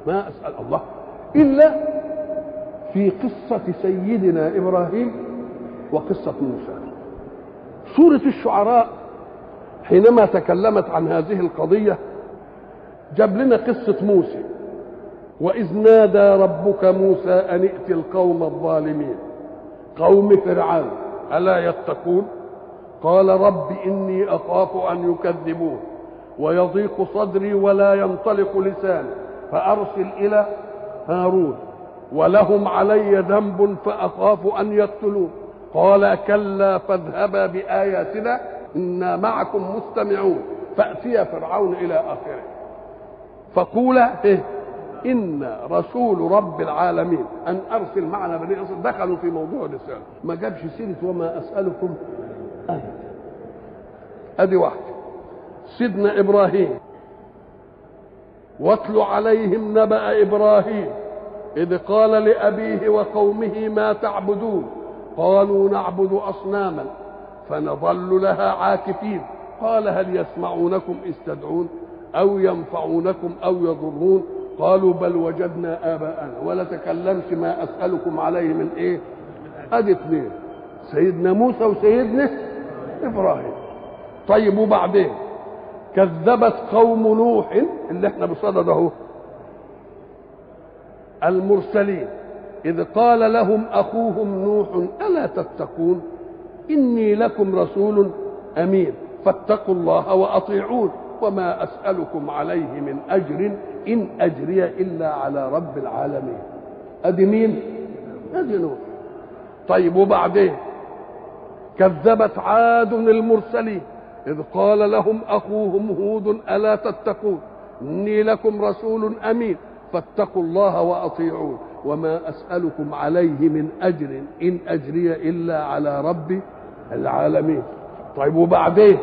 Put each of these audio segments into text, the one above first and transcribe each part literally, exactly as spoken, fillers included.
ما أسأل الله إلا في قصة سيدنا إبراهيم وقصة موسى. سورة الشعراء حينما تكلمت عن هذه القضية جاب لنا قصة موسى: وإذ نادى ربك موسى أن ائت القوم الظالمين قوم فرعون ألا يتقون قال رب إني أخاف أن يكذبون ويضيق صدري ولا ينطلق لساني فأرسل إلى هارون ولهم علي ذنب فأخاف أن يقتلون قال كلا فاذهبا بآياتنا إنا معكم مستمعون فأتيا فرعون إلى آخره فقولا إيه إن رسول رب العالمين أن أرسل معنا بني إسرائيل. دخلوا في موضوع الرسالة، ما جابش سيرة وما أسألكم آية. أدي واحدة. سيدنا إبراهيم: واتل عليهم نبأ إبراهيم إذ قال لأبيه وقومه ما تعبدون قالوا نعبد أصناما فنظل لها عاكفين قال هل يسمعونكم إذ تدعون أو ينفعونكم أو يضرون قالوا بل وجدنا آباءنا ولا تكلمش ما أسألكم عليه من إيه. أدي اثنين، سيدنا موسى وسيدنا إبراهيم. طيب وبعدين كذبت قوم نوح اللي احنا بصدده المرسلين إذ قال لهم أخوهم نوح ألا تتقون إني لكم رسول أمين فاتقوا الله وأطيعون وما أسألكم عليه من أجر إن أجري إلا على رب العالمين. أدي مين؟ أدي نوح. طيب وبعدين كذبت عاد المرسلين إذ قال لهم أخوهم هود ألا تتقون إني لكم رسول أمين فاتقوا الله وأطيعون وما أسألكم عليه من أجر إن أجري إلا على رب العالمين. طيب وبعدين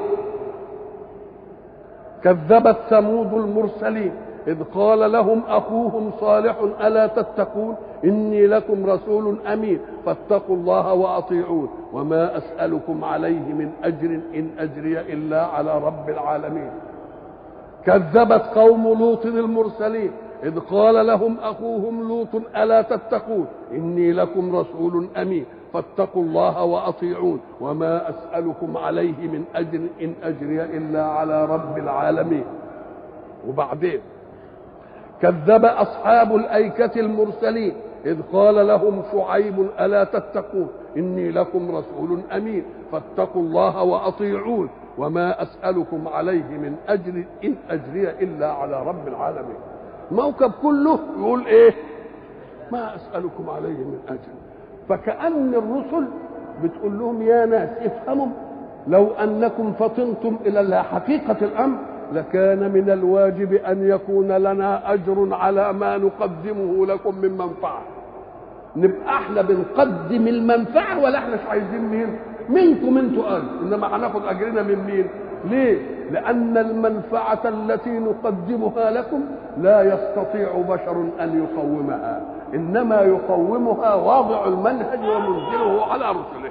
كذبت ثمود المرسلين إذ قال لهم أخوهم صالح ألا تتقون إني لكم رسول أمين فاتقوا الله وأطيعون وما أسألكم عليه من أجر إن أجري إلا على رب العالمين. كذبت قوم لوط المرسلين إذ قال لهم أخوهم لوط ألا تتقون إني لكم رسول أمين فاتقوا الله وأطيعون وما أسألكم عليه من أجر إن أجري إلا على رب العالمين. وبعدين كذب أصحاب الأيكة المرسلين إذ قال لهم شعيب ألا تتقون إني لكم رسول أمين فاتقوا الله وأطيعون وما أسألكم عليه من أجر إن أجري إلا على رب العالمين. موكب كله يقول إيه؟ ما أسألكم عليه من أجر. فكأن الرسل بتقول لهم يا ناس افهموا لو أنكم فطنتم إلى حقيقة الأمر لكان من الواجب أن يكون لنا أجر على ما نقدمه لكم من منفعة. نبقى احنا بنقدم المنفعة ولا احنا مش عايزين مين؟ منكم انتوا قال إنما هناخد أجرنا من مين؟ ليه؟ لأن المنفعة التي نقدمها لكم لا يستطيع بشر أن يقومها، إنما يقومها واضع المنهج ومنزله على رسله.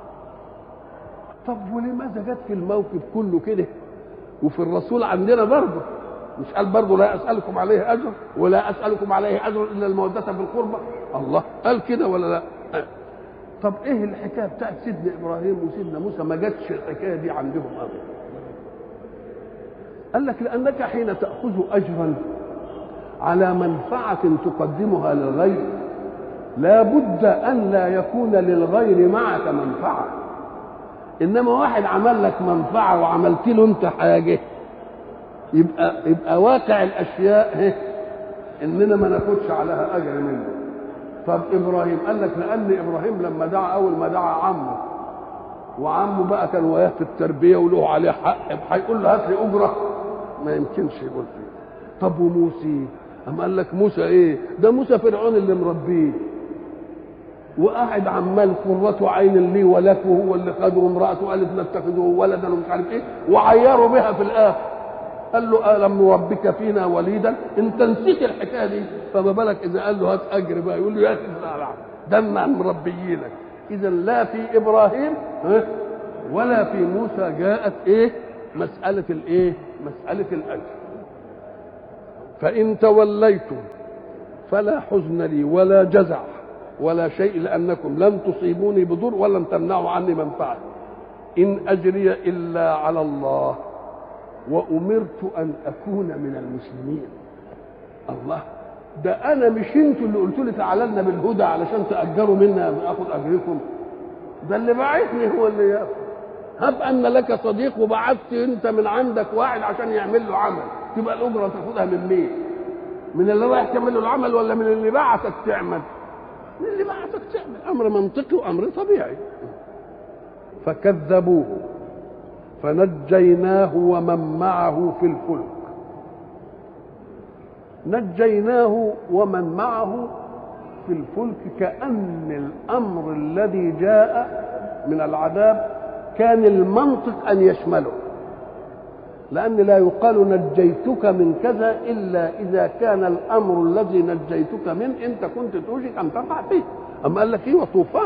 طب ولماذا جت في الموقف كله كده وفي الرسول عندنا برضه مش قال برضه لا أسألكم عليه أجر ولا أسألكم عليه أجر إلا المودة في القربى؟ الله قال كده ولا لا؟ طب إيه الحكاية بتاعت سيدنا إبراهيم وسيدنا موسى ما جاتش الحكاية دي عندهم أبدا؟ قال لك لأنك حين تأخذ أجرا على منفعة تقدمها للغير لا بد أن لا يكون للغير معك منفعة. إنما واحد عمل لك منفعة وعملت له أنت حاجة يبقى يبقى واقع الأشياء إننا ما ناخدش عليها أجر منه. طب إبراهيم قال لك لأن إبراهيم لما دعا أول ما دعا عمه وعمه بقى كان وياه في التربية وله عليه حق هيقول له هات لي أجرة؟ ما يمكنش يقول فيه. طب وموسى أم قال لك موسى إيه؟ ده موسى فرعون اللي مربيه وقاعد عمال قرة عين لي ولك وهو اللي خده امرأته قالت نتخذه ولدا ومش عارف إيه وعيروا بها في الآخر. قال له ألم نربك فينا وليدا؟ أنت نسيت الحكاية دي فما بالك إذا قال له هات أجر بقى يقول له يا ده أنا مربيينك. إذا لا في إبراهيم ولا في موسى جاءت إيه؟ مسألة الإيه؟ مسألة الأجر. فإن توليتم فلا حزن لي ولا جزع ولا شيء لأنكم لن تصيبوني بضر ولن تمنعوا عني منفعة إن أجري إلا على الله وأمرت أن أكون من المسلمين. الله، ده أنا مش انتوا اللي قلتوا لي تعالى لنا بالهدى علشان تأجروا منا أخذ أجركم، ده اللي بعتني هو اللي ياخد. هب أن لك صديق وبعثت أنت من عندك واحد عشان يعمل له عمل، تبقى الأجرة تاخدها من مين؟ من اللي رايح تعمل له العمل ولا من اللي بعثك تعمل؟ من اللي بعثك تعمل. أمر منطقي وأمر طبيعي. فكذبوه فنجيناه ومن معه في الفلك. نجيناه ومن معه في الفلك كأن الأمر الذي جاء من العذاب كان المنطق أن يشمله، لأن لا يقال نجيتك من كذا إلا إذا كان الأمر الذي نجيتك منه أنت كنت توشك أن تقع فيه. أما قال لك إيه؟ وطوفان.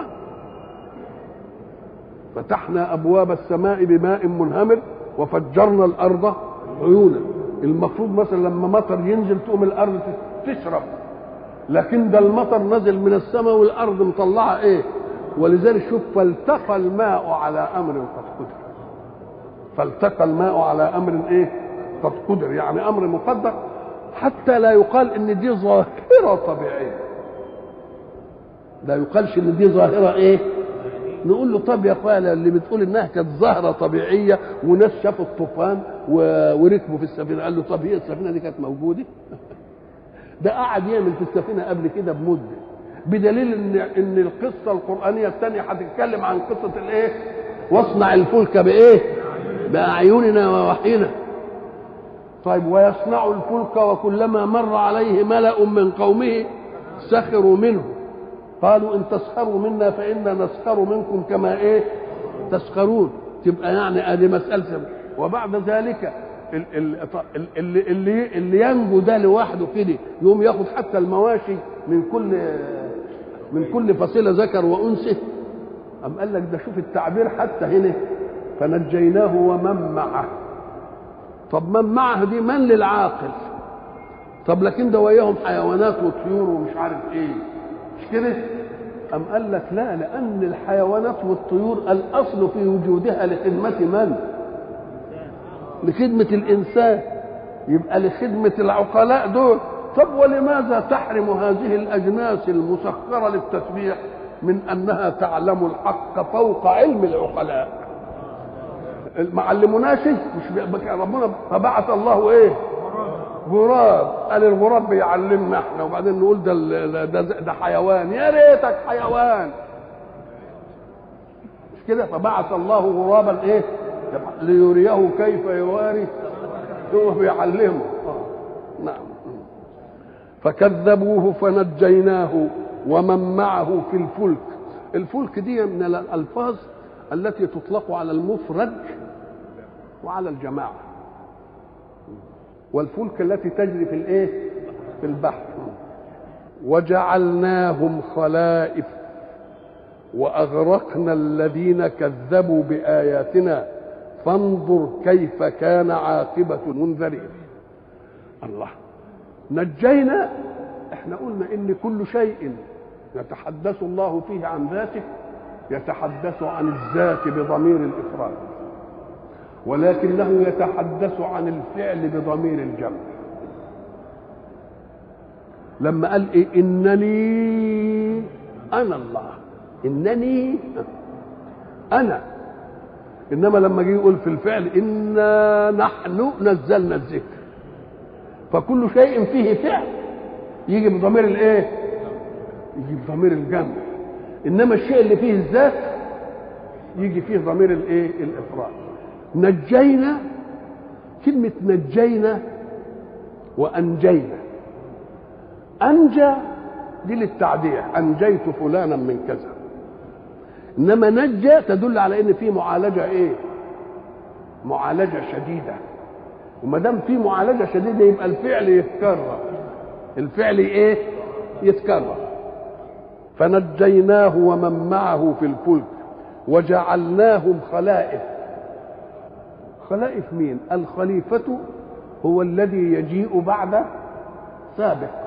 فتحنا أبواب السماء بماء منهمر وفجرنا الأرض عيونا. المفروض مثلا لما مطر ينزل تقوم الأرض تشرب، لكن ده المطر نزل من السماء والأرض مطلعة إيه؟ ولذلك شوف فالتقى الماء على أمر قد قدر. فالتقى الماء على أمر إيه؟ قد قدر، يعني أمر مقدر، حتى لا يقال إن دي ظاهرة طبيعية. لا يقالش إن دي ظاهرة إيه؟ نقول له طب يا اخويا اللي بتقول انها كانت ظاهره طبيعيه وناس شافوا الطوفان وركبوا في السفينه، قال له طب هي السفينه دي كانت موجوده؟ ده قعد يعمل في السفينه قبل كده بمده، بدليل ان ان القصه القرانيه الثانيه هتتكلم عن قصه الايه؟ واصنع الفلك بايه؟ باعيننا ووحينا. طيب ويصنع الفلك وكلما مر عليه ملأ من قومه سخروا منه قالوا ان تسخروا منا فإنا نسخر منكم كما ايه تسخرون. تبقى يعني ادي مسألة. وبعد ذلك اللي اللي اللي ينجو ده لوحده كده يوم ياخد حتى المواشي من كل من كل فصيلة ذكر وانثى. أم قال لك ده شوف التعبير حتى هنا فنجيناه ومن معه. طب من معه دي من للعاقل؟ طب لكن ده وياهم حيوانات وطيور ومش عارف ايه، مش كده؟ أم قال لك لا، لأن الحيوانات والطيور الأصل في وجودها لخدمة من؟ لخدمة الإنسان، يبقى لخدمة العقلاء دول. طب ولماذا تحرم هذه الأجناس المسخرة للتسبيح من أنها تعلم الحق فوق علم العقلاء؟ ما علموناش مش ربنا فبعث الله ايه؟ غراب. قال الغراب بيعلمنا احنا وبعدين نقول ده ده, ده حيوان. يا ريتك حيوان، مش كده؟ فبعث الله غرابا ايه؟ ليريه كيف يواري. هو بيعلمه. نعم. فكذبوه فنجيناه ومن معه في الفلك. الفلك دي من الألفاظ التي تطلق على المفرد وعلى الجماعة، والفلك التي تجري في الايه؟ في البحر. وجعلناهم خلائف واغرقنا الذين كذبوا باياتنا فانظر كيف كان عاقبة المنذرين. الله. نجينا، احنا قلنا ان كل شيء يتحدث الله فيه عن ذاته يتحدث عن الذات بضمير الافراد، ولكنه يتحدث عن الفعل بضمير الجمع. لما قال إيه؟ إنني أنا الله، إنني أنا. إنما لما جه يقول في الفعل إنا نحن نزلنا الذكر، فكل شيء فيه فعل يجي بضمير الإيه؟ يجي بضمير الجمع. إنما الشيء اللي فيه الذات يجي فيه ضمير الإيه؟ الإفراد. نجينا، كلمة نجينا وأنجينا. أنجى دي للتعدية، أنجيت فلانا من كذا. إنما نجى تدل على إن في معالجة إيه؟ معالجة شديدة. وما دام في معالجة شديدة يبقى الفعل يتكرر. الفعل إيه؟ يتكرر. فنجيناه ومن معه في الفلك وجعلناهم خلائف. خلائف مين؟ الخليفة هو الذي يجيء بعد سابق.